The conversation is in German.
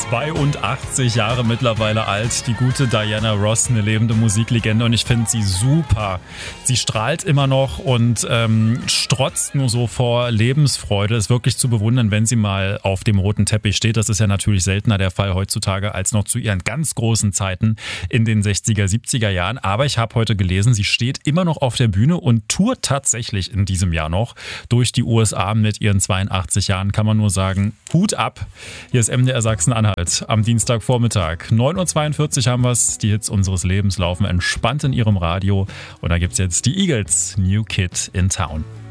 82 Jahre mittlerweile alt, die gute Diana Ross, eine lebende Musiklegende, und ich finde sie super. Sie strahlt immer noch und strotzt nur so vor Lebensfreude. Ist wirklich zu bewundern, wenn sie mal auf dem roten Teppich steht. Das ist ja natürlich seltener der Fall heutzutage als noch zu ihren ganz großen Zeiten in den 60er, 70er Jahren. Aber ich habe heute gelesen, sie steht immer noch auf der Bühne und tourt tatsächlich in diesem Jahr noch durch die USA mit ihren 82 Jahren. Kann man nur sagen, Hut ab. Hier ist MDR Sachsen-Anhalt am Dienstagvormittag. 9.42 Uhr haben wir es. Die Hits unseres Lebens laufen entspannt in ihrem Radio. Und da gibt es jetzt die Eagles, New Kid in Town.